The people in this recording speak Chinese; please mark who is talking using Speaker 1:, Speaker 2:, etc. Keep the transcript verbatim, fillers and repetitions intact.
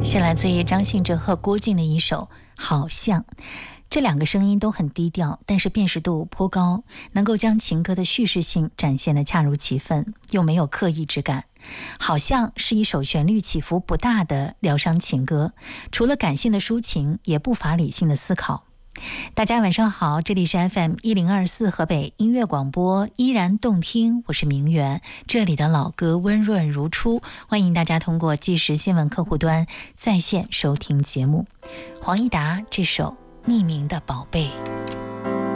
Speaker 1: 是来自于张信哲和郭靖的一首《好像》。这两个声音都很低调，但是辨识度颇高，能够将情歌的叙事性展现得恰如其分，又没有刻意之感。好像是一首旋律起伏不大的疗伤情歌，除了感性的抒情，也不乏理性的思考。大家晚上好，这里是 F M 一零二四河北音乐广播，依然动听，我是明媛，这里的老歌温润如初，欢迎大家通过即时新闻客户端在线收听节目。黄义达这首匿名的宝贝。